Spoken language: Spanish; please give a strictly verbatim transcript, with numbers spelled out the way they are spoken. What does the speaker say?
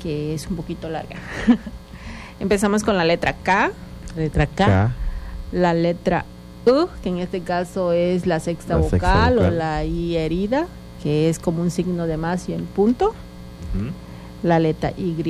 que es un poquito larga. Empezamos con la letra K. Letra K. K. La letra U, que en este caso es la sexta, La vocal, sexta vocal. o la I herida, que es como un signo de más y el punto. Ujú. La letra Y.